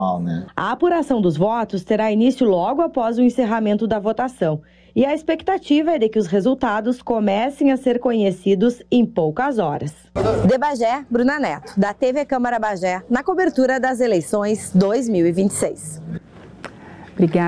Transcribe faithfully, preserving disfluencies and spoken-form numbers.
A apuração dos votos terá início logo após o encerramento da votação. E a expectativa é de que os resultados comecem a ser conhecidos em poucas horas. De Bagé, Bruna Neto, da T V Câmara Bagé, na cobertura das eleições dois mil e vinte e seis. Obrigada.